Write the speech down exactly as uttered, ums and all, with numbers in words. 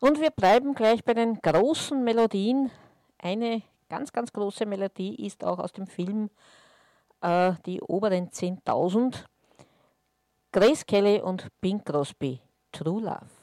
Und wir bleiben gleich bei den großen Melodien. Eine ganz, ganz große Melodie ist auch aus dem Film äh, Die oberen zehntausend. Grace Kelly und Bing Crosby, True Love.